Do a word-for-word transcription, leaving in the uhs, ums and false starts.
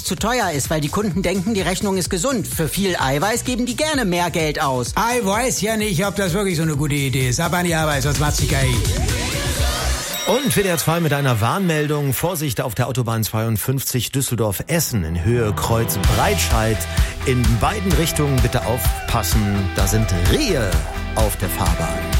zu teuer ist, weil die Kunden denken, die Rechnung ist gesund. Für viel Eiweiß geben die gerne mehr Geld aus. Ich weiß ja nicht, ob das wirklich so eine gute Idee ist. Ab an die Arbeit, sonst macht's die K I. Und W D R zwei mit einer Warnmeldung. Vorsicht auf der Autobahn zweiundfünfzig Düsseldorf-Essen in Höhe Kreuz Breitscheid. In beiden Richtungen bitte aufpassen, da sind Rehe auf der Fahrbahn.